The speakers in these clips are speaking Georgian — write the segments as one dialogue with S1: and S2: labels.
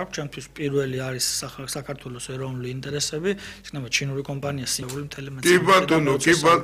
S1: აქვს, ჩემთვის პირველი არის საქართველოს ეროვნული ინტერესები, იქნება ჩინური კომპანია სიმბოლური მთელი
S2: კი ბატონო.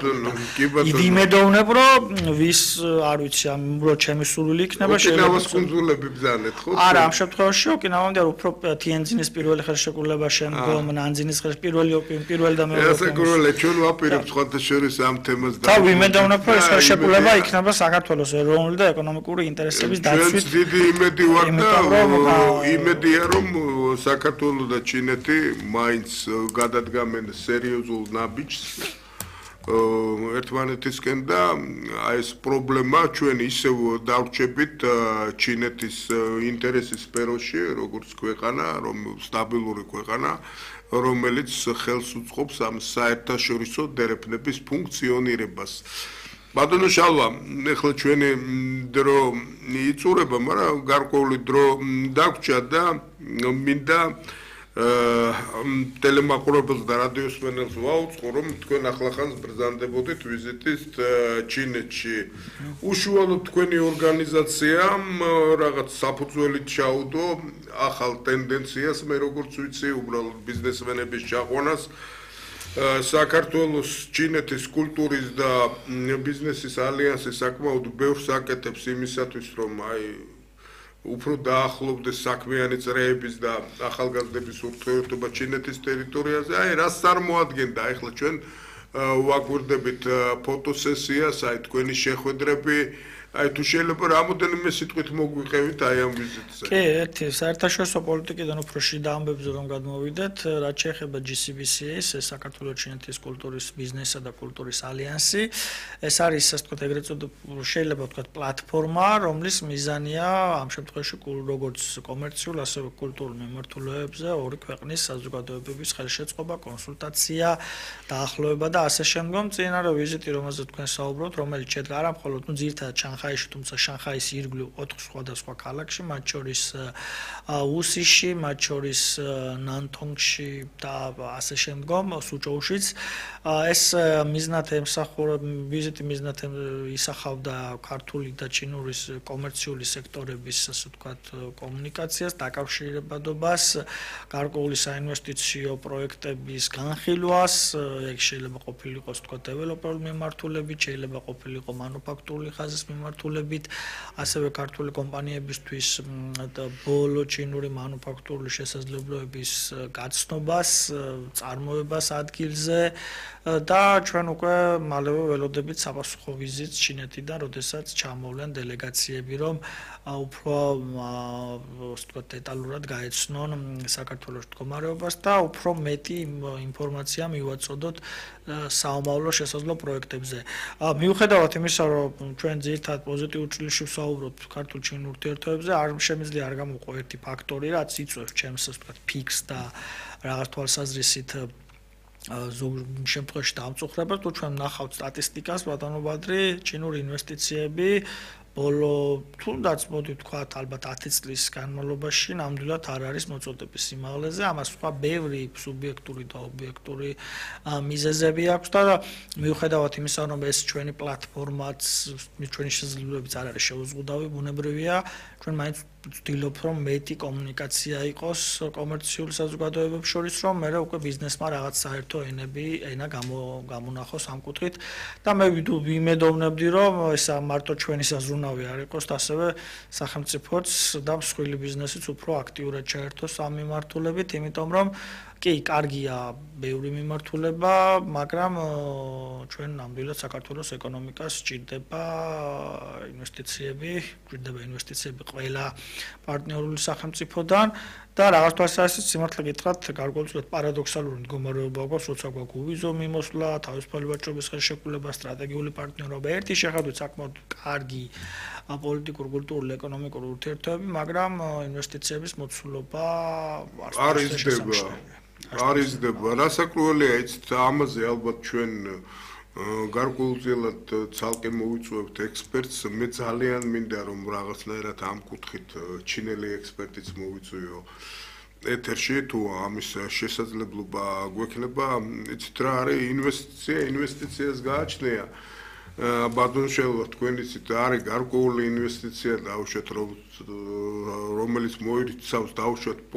S1: იმედოვნებ, რომ ვის არ ვიცი, უბრალოდ ჩემი სურვილი იქნება
S2: ოკინავას კუნძულები ბრძანეთ, ხო?
S1: არა, ამ შემთხვევაში ოკინავამდე უფრო თიანძინის პირველი ხელშეკრულება შემდგომ ნანძინის პირველი და მეორე
S2: ასაკურველე ჩვენ ვაპირებთ სხვათა შორის ამ თემას
S1: და ვიმედოვნებ, რომ ეს ხელშეკრულება იქნება საქართველოს ეროვნული და ეკონომიკური ინტერესების დაცვით.
S2: ჩვენც დიდი იმედი ვარ და იმედია რომ საქართველო და ჩინეთი მაინც გადადგამენ სერიოზულ ნაბიჯს ერთმანეთისკენ და აი ეს პრობლემა ჩვენ ისევ დავრჩებით ჩინეთის ინტერესის სფეროში, როგორც ქვეყანა, სტაბილური ქვეყანა, რომელიც ხელს უწყობს ამ საერთაშორისო დერეფნების ფუნქციონირებას. ბატონო შალვა, ეხლა ჩვენი დრო იწურება, მაგრამ გარკვეული დრო დაგვრჩა და მინდა ტელემაყურებელს და რადიოსმენელს ვაუწყო, რომ თქვენ ახლახანს ბრძანდებოდით ვიზიტით ჩინეთში. უშუალოდ თქვენი ორგანიზაციამ რაღაც საფუძვლით ჩაუდო ახალ ტენდენციას, მე როგორც ვიცი, უბრალოდ ბიზნესმენების ჩაყვანას საქართველოს ჩინეთის კულტურის და ბიზნესის ალიანსი საკმაოდ ბევრს აკეთებს იმისათვის, რომ აი უფრო დაახლოვდეს საქმიანი წრეების და ახალგაზრდების ურთიერთობა ჩინეთის ტერიტორიაზე. აი რას წარმოადგენდა ახლა ჩვენ ვაგვირდებით ფოტოსესიას, აი თქვენი შეხვედრები, აი თუ შეიძლება რამოდენიმე სიტყვით მოგვიყევით აი ამ ვიზიტზე.
S1: კი, ერთი საერთაშორისო პოლიტიკიდან უფრო შიდა ამბებზე რომ გადმოვიდეთ, რაც შეეხება GCBCA-ს, საქართველოს ჩინეთის კულტურის ბიზნესსა და კულტურის ალიანსი. ეს არის ასე ვთქვათ, ეგრეთ წოდებული შეიძლება ვთქვათ პლატფორმა, რომლის მიზანია ამ შემთხვევაში როგორც კომერციულ, ასევე კულტურულ მიმართულებებზე ორი ქვეყნის საზოგადოებების ხელშეწყობა, კონსულტაცია, დაახლოება და ასე შემდგომ. წინარე ვიზიტი, რომელზეც თქვენ საუბრობთ, რომელიც შედგა არა მხოლოდ ძირითადად შანხაიში, თუმცა შანხაის ირგვლივ 4 სხვადასხვა ქალაქში, მათ შორის უსიში, მათ შორის ნანტონგში და ასე შემდგომ, სუჭოუშიც. ეს ვიზიტი მიზნად ისახავდა ქართული და ჩინური კომერციული სექტორების, ასე ვთქვათ, კომუნიკაციას, დაკავშირებადობას, გარკვეული საინვესტიციო პროექტების განხილვას, ეგ შეიძლება ყოფილიყო, ვთქვათ, დეველოპერული მიმართულებით, შეიძლება ყოფილიყო მანუფაქტურული ხაზის მიმართულებით, ასევე ქართული კომპანიებისთვის ბოლო ჩინური მანუფაქტურული შესაძლებლობების გაცნობას, წარმოებას ადგილზე და ჩვენ უკვე მალევე ველოდებით საპასუხო ვიზიტს ჩინეთიდან, როდესაც ჩამოვლენ დელეგაციები, რომ უფრო ვთქვათ, დეტალურად გაეცნონ საქართველოს მდგომარეობას და უფრო მეტი ინფორმაცია მივაწოდოთ საომავლო შესაძლო პროექტებზე. მიუხედავად იმისა, რომ ჩვენ ძირითადად პოზიტიურ ჭრილში ვსაუბრობთ ქართულ-ჩინურ ურთიერთობებზე, არ შემიძლია არ გამოყო ერთი ფაქტორი, რაც იწვევს ჩემს ასე ვთქვათ, ფიქს და რაღაც თვალსაზრისით ზოგ შემთხვევაში დამწუხრებას, თუ ჩვენ ვნახავთ სტატისტიკას, ბატონო ბადრი, ჩინური ინვესტიციები ბოლო თუნდაც მოდი ვთქვათ, ალბათ 10 წლის განმავლობაში ნამდვილად არ არის მოწოდების სიმაღლეზე, ამას სხვა ბევრი სუბიექტური და ობიექტური მიზეზები აქვს და მიუხედავად იმისა, რომ ეს ჩვენი პლატფორმაც, ჩვენი შესაძლებლობებიც არ არის შეუზღუდავი, ბუნებრივია, ჩვენ მაინც ვცდილობთ, რომ მეტი კომუნიკაცია იყოს კომერციულ საზოგადოებებს შორის, რომ მე უკვე ბიზნესმა რაღაც საერთო ენა გამონახოს ამ კუთხით და მე ვიმედოვნებდი, რომ ეს მარტო ჩვენი საზრუნავი არ იყოს, ასევე სახელმწიფოც და მსხვილი ბიზნესიც უფრო აქტიურად ჩაერთოს ამ მიმართულებით, იმიტომ რომ კი, კარგია ბევრი მიმართულება, მაგრამ ჩვენ ნამდვილად საქართველოს ეკონომიკას სჭირდება ინვესტიციები ყველა პარტნიორული სახელმწიფოდან და რაღაც თვალსაზრისით სიმართლე გითხრათ, გარკვეულწილად პარადოქსალური მდგომარეობა გვაქვს, როცა გვაქვს ვიზო მიმოსვლა, თავისუფალი ვაჭრობის ხელშეკრულება, სტრატეგიული პარტნიორობა, ერთი შეხედვით საკმაოდ კარგი პოლიტიკურ, კულტურულ, ეკონომიკურ ურთიერთობები, მაგრამ ინვესტიციების მოცულობა
S2: არ იზრდება. რასაკვირველია, იცით, ამაზე ალბათ ჩვენ გარკვეულწილად ცალკე მოვიწვევთ ექსპერტს, მე ძალიან მინდა რომ რაღაცნაირად ამ კუთხით ჩინელი ექსპერტიც მოვიწვიო ეთერში, თუ ამის შესაძლებლობა გვექნება, იცით რა არის ინვესტიციას გააჩნია. ბატონო შელვა, თქვენ იცით, არის გარკვეული ინვესტიცია დაუშვათ, რომელიც მოიცავს დაუშვათ